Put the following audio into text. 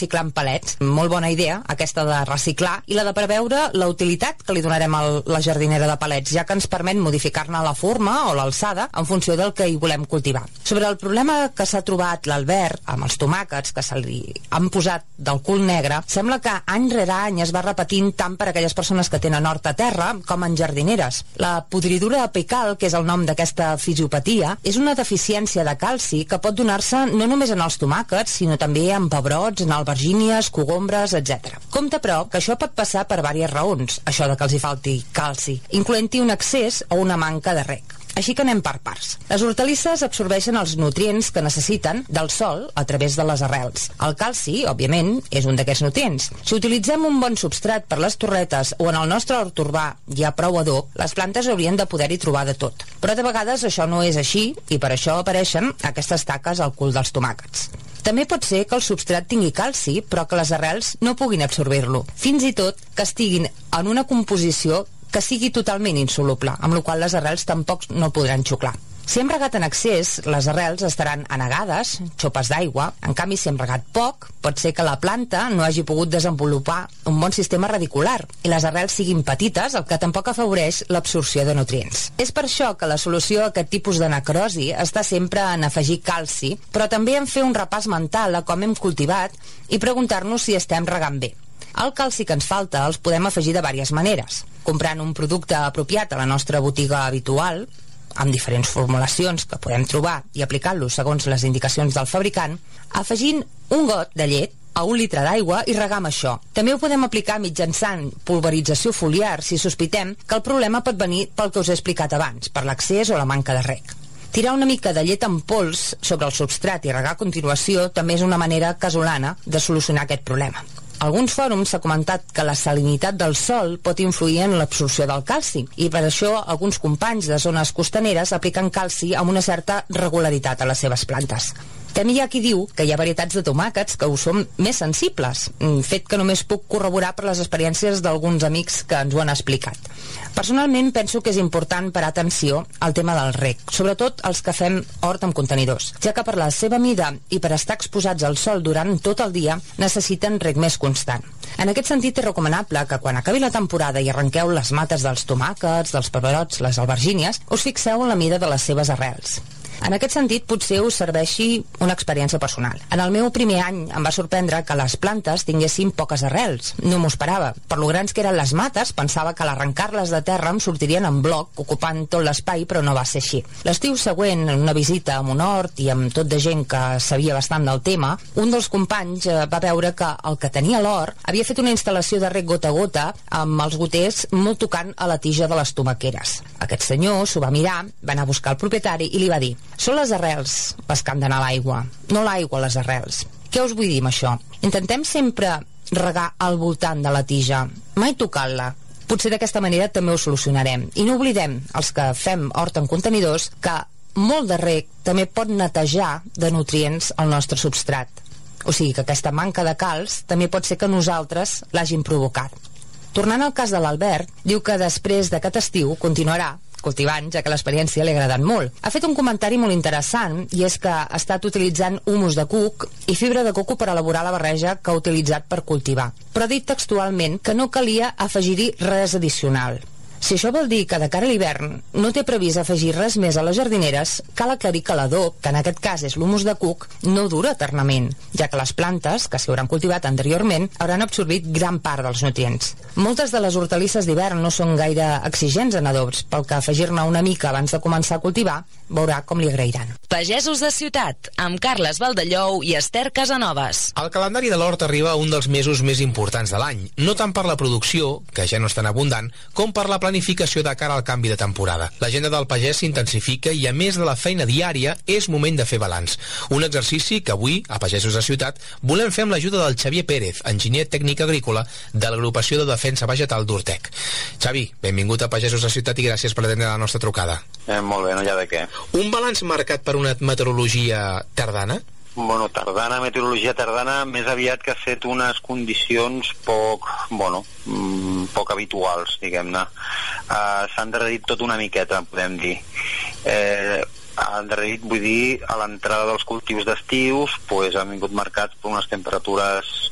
reciclar en palets. Molt bona idea, aquesta de reciclar, i la de preveure la utilitat que li donarem a la jardinera de palets, ja que ens permet modificar-ne la forma o l'alçada en funció del que hi volem cultivar. Sobre el problema que s'ha trobat l'Albert amb els tomàquets, que se li han posat del cul negre, sembla que any rere any es va repetint tant per a aquelles persones que tenen hort a terra com en jardineres. La podridura apical, que és el nom d'aquesta fisiopatia, és una deficiència de calci que pot donar-se no només en els tomàquets, sinó també en pebrots, en albergínies, cogombres, etc. Compte, però, que això pot passar per diverses raons, això de que els hi falti calci, incloent-hi un excés o una manca de reg. Així que anem per parts. Les hortalisses absorbeixen els nutrients que necessiten del sol a través de les arrels. El calci, òbviament, és un d'aquests nutrients. Si utilitzem un bon substrat per les torretes o en el nostre hort urbà hi ha prou adob, les plantes haurien de poder-hi trobar de tot. Però de vegades això no és així i per això apareixen aquestes taques al cul dels tomàquets. També pot ser que el substrat tingui calci, però que les arrels no puguin absorbir-lo. Fins i tot que estiguin en una composició que sigui totalment insoluble, amb la qual les arrels tampoc no podran xuclar. Si hem regat en excés, les arrels estaran anegades, xopes d'aigua. En canvi, si hem regat poc, pot ser que la planta no hagi pogut desenvolupar un bon sistema radicular i les arrels siguin petites, el que tampoc afavoreix l'absorció de nutrients. És per això que la solució a aquest tipus de necrosi està sempre en afegir calci, però també en fer un repàs mental a com hem cultivat i preguntar-nos si estem regant bé. El calci que ens falta els podem afegir de diverses maneres. Comprant un producte apropiat a la nostra botiga habitual, amb diferents formulacions que podem trobar i aplicant-los segons les indicacions del fabricant, afegint un got de llet a 1 litre d'aigua i regar amb això. També ho podem aplicar mitjançant pulverització foliar si sospitem que el problema pot venir pel que us he explicat abans, per l'excés o la manca de reg. Tirar una mica de llet en pols sobre el substrat i regar a continuació també és una manera casolana de solucionar aquest problema. A alguns fòrums s'ha comentat que la salinitat del sòl pot influir en l'absorció del calci i per això alguns companys de zones costaneres apliquen calci amb una certa regularitat a les seves plantes. També hi ha qui diu que hi ha varietats de tomàquets que ho són més sensibles, fet que només puc corroborar per les experiències d'alguns amics que ens ho han explicat. Personalment penso que és important parar atenció al tema del reg, sobretot els que fem hort amb contenidors, ja que per la seva mida i per estar exposats al sol durant tot el dia necessiten reg més constant. En aquest sentit és recomanable que quan acabi la temporada i arrenqueu les mates dels tomàquets, dels pebrots, les albergínies, us fixeu en la mida de les seves arrels. En aquest sentit, potser us serveixi una experiència personal. En el meu primer any em va sorprendre que les plantes tinguessin poques arrels. No m'ho esperava. Per lo grans que eren les mates, pensava que a l'arrencar-les de terra em sortirien en bloc, ocupant tot l'espai, però no va ser així. L'estiu següent, en una visita a un hort i amb tot de gent que sabia bastant del tema, un dels companys va veure que el que tenia l'hort havia fet una instal·lació de reg gota a gota amb els goters molt tocant a la tija de les tomaqueres. Aquest senyor s'ho va mirar, va anar a buscar el propietari i li va dir: són les arrels les que han d'anar a l'aigua, no l'aigua a les arrels. Què us vull dir amb això? Intentem sempre regar al voltant de la tija, mai tocant-la. Potser d'aquesta manera també ho solucionarem. I no oblidem, els que fem hort en contenidors, que molt de reg també pot netejar de nutrients el nostre substrat. O sigui que aquesta manca de calç també pot ser que nosaltres l'hagin provocat. Tornant al cas de l'Albert, diu que després d'aquest estiu continuarà cultivant, ja que l'experiència li ha agradat molt. Ha fet un comentari molt interessant i és que ha estat utilitzant humus de cuc i fibra de coco per elaborar la barreja que ha utilitzat per cultivar. Però ha dit textualment que no calia afegir-hi res addicional. Si això vol dir que de cara a l'hivern no té previst afegir res més a les jardineres, cal aclarir que l'adob, que en aquest cas és l'humus de cuc, no dura eternament, ja que les plantes, que s'hi hauran cultivat anteriorment, hauran absorbit gran part dels nutrients. Moltes de les hortalisses d'hivern no són gaire exigents en adobs, pel que afegir-ne una mica abans de començar a cultivar veurà com li agrairan. Pagesos de Ciutat, amb Carles Valdellou i Esther Casanovas. El calendari de l'hort arriba a un dels mesos més importants de l'any, no tant per la producció, que ja no és tan abundant, com per la planificació de cara al canvi de temporada. L'agenda del pagès s'intensifica i, a més de la feina diària, és moment de fer balanç. Un exercici que avui, a Pagesos de Ciutat, volem fer amb l'ajuda del Xavier Pérez, enginyer tècnic agrícola de l'Agrupació de Defensa Vegetal d'Urtec. Xavi, benvingut a Pagesos de Ciutat i gràcies per atendre la nostra trucada. Molt bé, no hi ha de què. Un balanç marcat per una meteorologia tardana? Bueno, meteorologia tardana, més aviat que ha fet unes condicions poc habituals, diguem-ne. S'ha endarrerit tot una miqueta, podem dir. Endarrerit, vull dir, a l'entrada dels cultius d'estius, han vingut marcats per unes temperatures